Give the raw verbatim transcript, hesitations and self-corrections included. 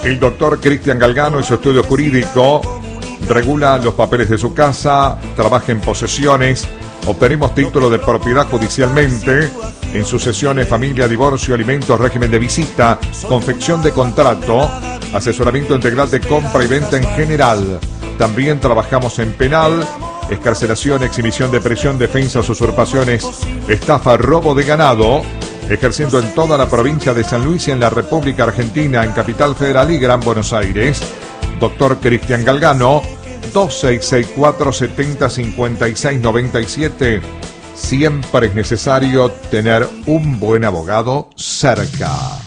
El doctor Cristian Galgano y su estudio jurídico regula los papeles de su casa, trabaja en posesiones, obtenemos título de propiedad judicialmente, en sucesiones, familia, divorcio, alimentos, régimen de visita, confección de contrato, asesoramiento integral de compra y venta en general. También trabajamos en penal, excarcelación, exhibición de prisión, defensas, usurpaciones, estafa, robo de ganado, ejerciendo en toda la provincia de San Luis y en la República Argentina, en Capital Federal y Gran Buenos Aires. Doctor Cristian Galgano, dos seis seis cuatro, setenta, cincuenta y seis, noventa y siete. Siempre es necesario tener un buen abogado cerca.